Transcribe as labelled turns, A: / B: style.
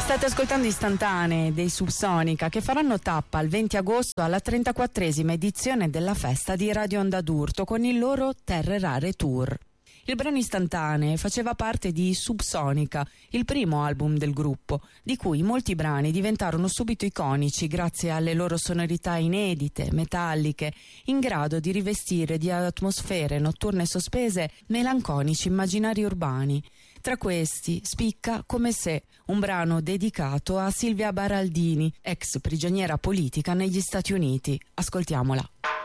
A: State ascoltando Istantanee dei Subsonica, che faranno tappa il 20 agosto alla 34esima edizione della festa di Radio Onda d'Urto con il loro Terre Rare Tour. Il brano Istantanee faceva parte di Subsonica, il primo album del gruppo, di cui molti brani diventarono subito iconici grazie alle loro sonorità inedite, metalliche, in grado di rivestire di atmosfere notturne sospese melanconici immaginari urbani. Tra questi spicca Come se, un brano dedicato a Silvia Baraldini, ex prigioniera politica negli Stati Uniti. Ascoltiamola.